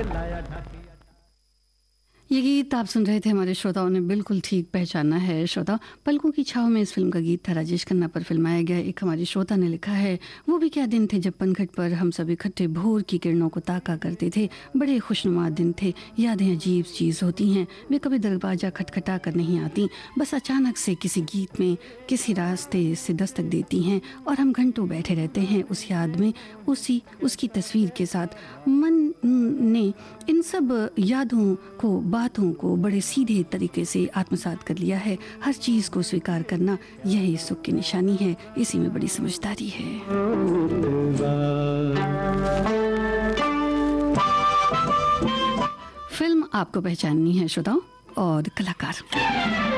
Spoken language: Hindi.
चिल्लाया ढाकी। ये गीत आप सुन रहे थे, हमारे श्रोताओं ने बिल्कुल ठीक पहचाना है। श्रोता, पलकों की छाव में इस फिल्म का गीत था, राजेश खन्ना पर फिल्माया गया। एक हमारी श्रोता ने लिखा है, वो भी क्या दिन थे जब पनघट पर हम सब इकट्ठे भोर की किरणों को ताका करते थे। बड़े खुशनुमा दिन थे, यादें अजीब चीज़ होती हैं, वे कभी दरवाजा खटखटा कर नहीं आती, बस अचानक से किसी गीत में किसी रास्ते से दस्तक देती हैं और हम घंटों बैठे रहते हैं उस याद में, उसकी तस्वीर के साथ। मन ने इन सब यादों को, बातों को बड़े सीधे तरीके से आत्मसात कर लिया है। हर चीज़ को स्वीकार करना यही सुख की निशानी है, इसी में बड़ी समझदारी है। फिल्म आपको पहचाननी है श्रोताओं, और कलाकार